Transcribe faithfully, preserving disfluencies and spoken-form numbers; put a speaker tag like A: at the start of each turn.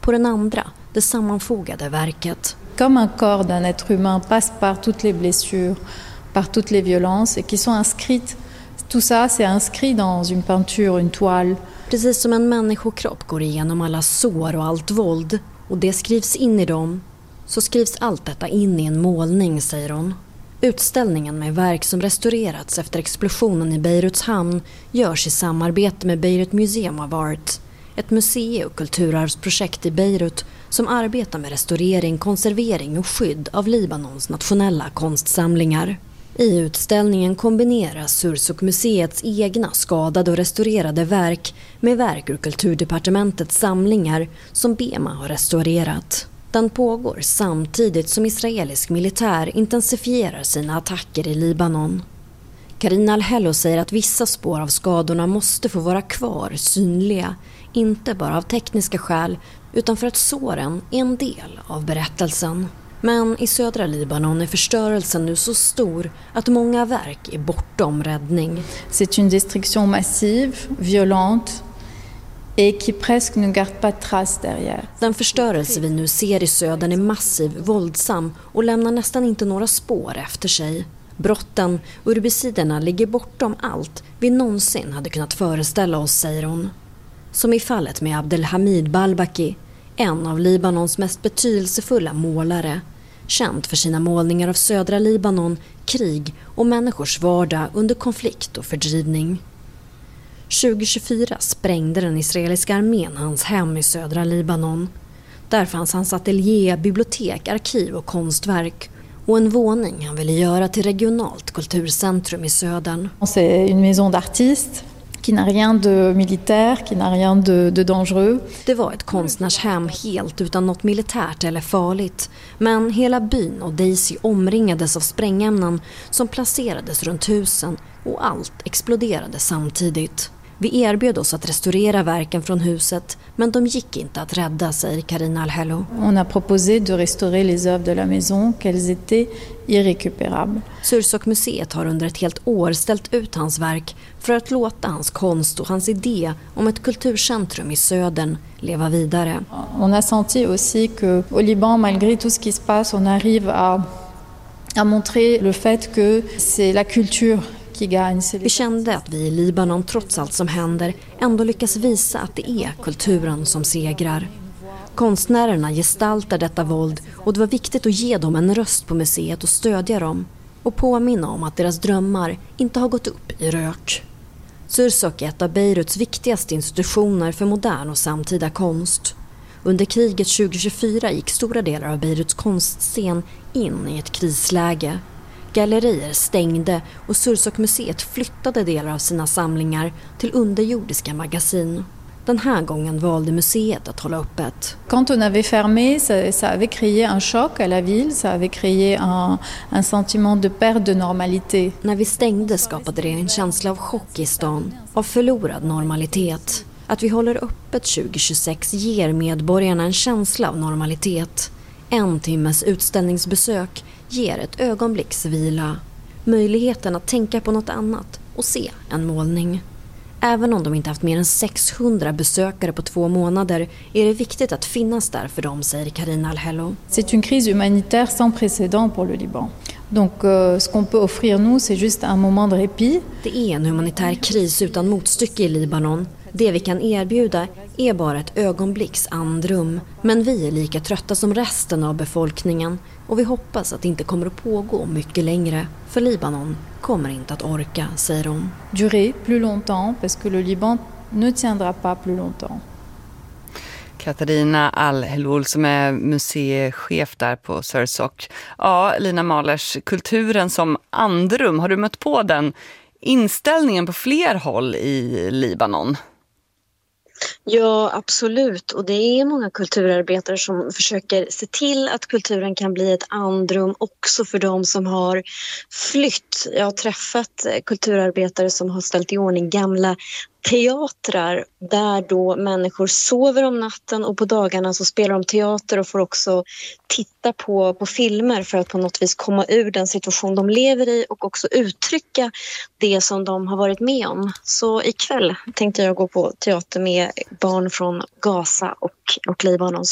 A: På den andra, det sammanfogade verket.
B: Comme un corps d'un être humain passe par toutes les blessures, par toutes les violences et qui sont inscrites. Tout ça, c'est inscrit dans une peinture, une toile.
A: Precis som en människokropp går igenom alla sår och allt våld och det skrivs in i dem, så skrivs allt detta in i en målning, säger hon. Utställningen med verk som restaurerats efter explosionen i Beiruts hamn görs i samarbete med Beirut Museum of Art, ett musei- och kulturarvsprojekt i Beirut som arbetar med restaurering, konservering och skydd av Libanons nationella konstsamlingar. I utställningen kombineras Sursok-museets egna skadade och restaurerade verk med verk ur Kulturdepartementets samlingar som Bema har restaurerat. Den pågår samtidigt som israelisk militär intensifierar sina attacker i Libanon. Karina Al-Hello säger att vissa spår av skadorna måste få vara kvar, synliga, inte bara av tekniska skäl utan för att såren är en del av berättelsen. Men i södra Libanon är förstörelsen nu så stor att många verk är bortom räddning.
B: C'est une destruction massive, violente et qui presque ne garde pas trace derrière.
A: Den förstörelse vi nu ser i södern är massiv, våldsam och lämnar nästan inte några spår efter sig. Brotten, urbiciderna ligger bortom allt vi någonsin hade kunnat föreställa oss, säger hon. Som i fallet med Abdelhamid Balbaki, en av Libanons mest betydelsefulla målare, känd för sina målningar av södra Libanon, krig och människors vardag under konflikt och fördrivning. tjugo tjugofyra sprängde den israeliska armén hans hem i södra Libanon. Där fanns hans ateljé, bibliotek, arkiv och konstverk och en våning han ville göra till regionalt kulturcentrum i södern.
B: C'est une maison d'artiste qui n'a rien de militaire, qui n'a rien de, de dangereux.
A: Det var ett konstnärshem helt utan något militärt eller farligt. Men hela byn och Daisy omringades av sprängämnen som placerades runt husen och allt exploderade samtidigt. Vi erbjöd oss att restaurera verken från huset, men de gick inte att rädda, säger Karina Al-Hello.
B: On a proposé de restaurer les œuvres de la maison, qu'elles étaient irrécupérables.
A: Sursok-museet har under ett helt år ställt ut hans verk för att låta hans konst och hans idé om ett kulturcentrum i södern leva vidare.
B: On a senti aussi que au Liban, malgré tout ce qui se passe, on arrive à à montrer le fait que c'est la culture.
A: Vi kände att vi i Libanon, trots allt som händer, ändå lyckas visa att det är kulturen som segrar. Konstnärerna gestaltar detta våld och det var viktigt att ge dem en röst på museet och stödja dem och påminna om att deras drömmar inte har gått upp i rök. Sursok är ett av Beiruts viktigaste institutioner för modern och samtida konst. Under kriget tjugo tjugofyra gick stora delar av Beiruts konstscen in i ett krisläge. Gallerier stängde och Sursok-museet flyttade delar av sina samlingar till underjordiska magasin. Den här gången valde museet att hålla öppet.
B: Quand on avait fermé, ça, ça avait créé un choc à la ville, ça avait créé un, un sentiment de perte de normalité.
A: När vi stängde skapade det en känsla av chock i stan, av förlorad normalitet. Att vi håller öppet tjugo tjugosex ger medborgarna en känsla av normalitet. En timmes utställningsbesök ger ett ögonblicks vila. Möjligheten att tänka på något annat och se en målning. Även om de inte haft mer än sexhundra besökare på två månader är det viktigt att finnas där för dem, säger Karina Al-Hello.
B: C'est une crise humanitaire sans précédent pour le Liban. Donc euh, ce qu'on peut offrir nous, c'est juste un moment de répit.
A: Det är en humanitär kris utan motstycke i Libanon. Det vi kan erbjuda är bara ett ögonblicks andrum. Men vi är lika trötta som resten av befolkningen och vi hoppas att det inte kommer att pågå mycket längre. För Libanon kommer inte att orka, säger hon.
B: Durer plus longtemps parce que le Liban ne tiendra pas plus longtemps.
C: Katarina Al-Hello som är museichef där på Sursok. Ja, Lina Mahlers, kulturen som andrum, har du mött på den inställningen på fler håll i Libanon?
D: Ja, absolut. Och det är många kulturarbetare som försöker se till att kulturen kan bli ett andrum också för de som har flytt. Jag har träffat kulturarbetare som har ställt i ordning gamla teatrar där då människor sover om natten och på dagarna så spelar de teater och får också titta på, på filmer för att på något vis komma ur den situation de lever i och också uttrycka det som de har varit med om. Så ikväll tänkte jag gå på teater med barn från Gaza och, och Libanon.